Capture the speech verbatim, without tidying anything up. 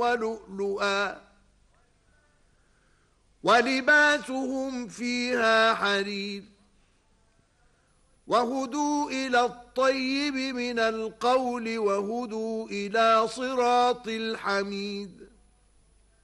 ولؤلؤا ولباسهم فيها حرير وهدوا إلى الطيب من القول وهدوا إلى صراط الحميد